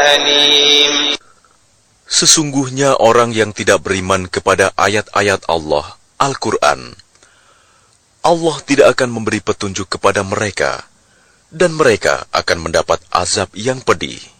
أليم. Sesungguhnya orang yang tidak beriman kepada ayat-ayat Allah, Al-Quran, Allah tidak akan memberi petunjuk kepada mereka, dan mereka akan mendapat azab yang pedih.